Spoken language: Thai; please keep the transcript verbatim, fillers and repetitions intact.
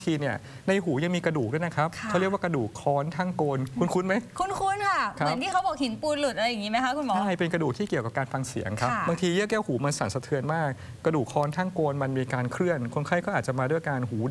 ทีเนี่ยในหูยังมีกระดูกด้วยนะครับเขาเรียกว่ากระดูกค้อนทั้งโกนคุณคุ้นไหมคุ้นๆค่ะเหมือนที่เขาบอกหินปูนหลุดอะไรอย่างนี้ไหมคะคุณหมอใช่เป็นกระดูกที่เกี่ยวกับการฟังเสียงครับบางทีเยื่อแก้วหูมันสั่นสะเทือนมากกระดูกค้อนทั้งโกนมันมีการเคลื่อนคนไข้ก็อาจจะมาด้วยการหู